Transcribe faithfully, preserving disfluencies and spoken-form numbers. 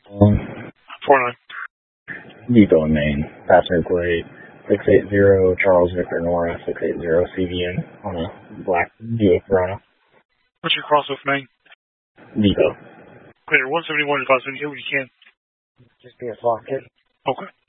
Um, four nine. Depot in Maine. Passenger plate six eight zero Charles Victor Nora six eight zero C V N on a black Buick Verona. What's your crossover name? Depot. Clear. one seventy-one is about to do what you can. Just be a flock kid. Okay.